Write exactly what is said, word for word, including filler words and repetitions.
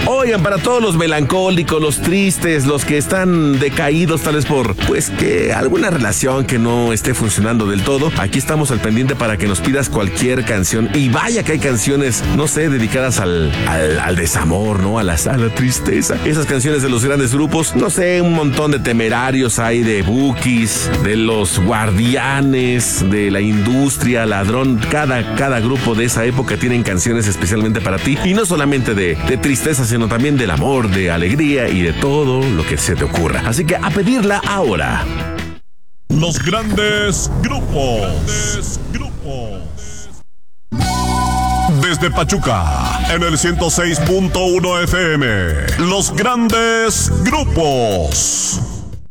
Oigan, para todos los melancólicos, los tristes, los que están decaídos tal vez por, pues, que alguna relación que no esté funcionando del todo, aquí estamos al pendiente para que nos pidas cualquier canción. Y vaya que hay canciones, no sé, dedicadas al, al, al desamor, ¿no? A la, a la tristeza. Esas canciones de los grandes grupos, no sé, un montón de Temerarios hay, de Bukis, de los Guardianes, de la Industria, Ladrón. Cada, cada grupo de esa época tienen canciones especialmente para ti. Y no solamente de, de tristeza, sino también del amor, de alegría y de todo lo que se te ocurra. Así que a pedirla ahora. Los grandes grupos. Grandes grupos. Desde Pachuca, en el ciento seis punto uno F M. Los grandes grupos.